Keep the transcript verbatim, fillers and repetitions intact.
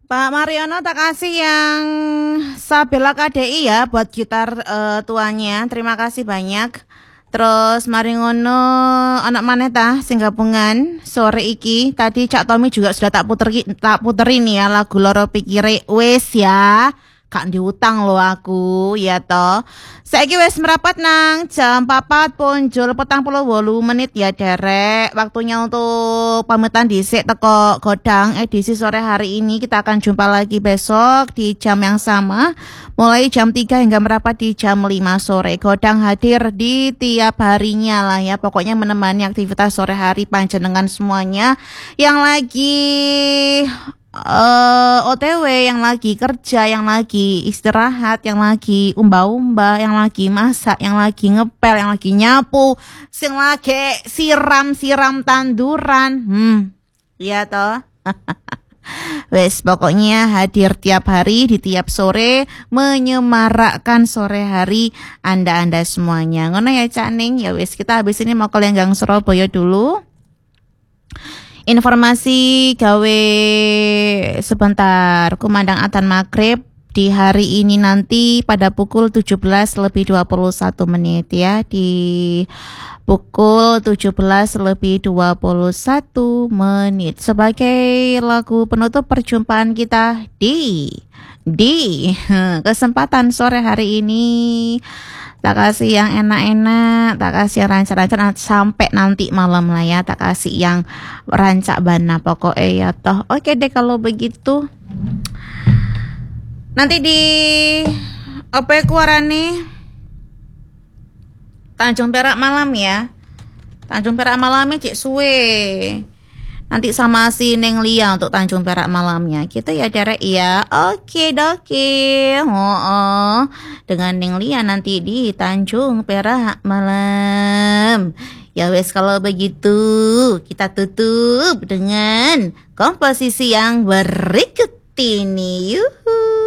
Pak Mariono tak kasih yang Sabella K D I ya buat gitar eh, tuanya. Terima kasih banyak. Terus mari ngono anak maneta sing gabungan sore iki tadi Cak Tommy juga sudah tak puter tak puterin ya lagu Loro Pikire wes ya. Kak diutang lo aku ya toh. Saiki wes merapat nang jam papat punjul petang puluh wolu menit ya derek. Waktunya untuk pamitan dhisik teko Godang edisi sore hari ini. Kita akan jumpa lagi besok di jam yang sama mulai jam tiga hingga merapat di jam lima sore. Godang hadir di tiap harinya lah ya. Pokoknya menemani aktivitas sore hari panjenengan semuanya yang lagi uh, O T W, yang lagi kerja, yang lagi istirahat, yang lagi umba-umba, yang lagi masak, yang lagi ngepel, yang lagi nyapu, sing lagi siram-siram tanduran. Hmm, iya toh. Wes pokoknya hadir tiap hari di tiap sore menyemarakkan sore hari Anda-anda semuanya. Ngono ya Cak Ning. Ya wes kita habis ini mau ke Lenggang Surabaya dulu. Informasi gawe sebentar kumandang adzan maghrib di hari ini nanti pada pukul tujuh belas lebih dua puluh satu menit ya, di pukul tujuh belas lebih dua puluh satu menit sebagai lagu penutup perjumpaan kita di di kesempatan sore hari ini. Tak kasih yang enak-enak, tak kasih yang rancak-rancak sampai nanti malam lah ya, tak kasih yang rancak bana pokoknya ya toh. Oke deh kalau begitu. Nanti di apa kuarane Tanjung Perak malam ya. Tanjung Perak malamnya cek suwe. Nanti sama si Neng Lia untuk Tanjung Perak malamnya. Kita ya derek ya. Oke doke. Oh, oh. Dengan Neng Lia nanti di Tanjung Perak malam. Ya wes kalau begitu kita tutup dengan komposisi yang berikut ini. Yuhu.